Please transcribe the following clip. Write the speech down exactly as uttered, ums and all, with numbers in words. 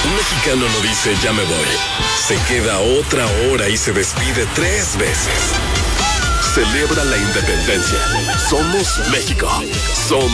Un mexicano no dice ya me voy. Se queda otra hora y se despide tres veces. Celebra la independencia. Somos México. Somos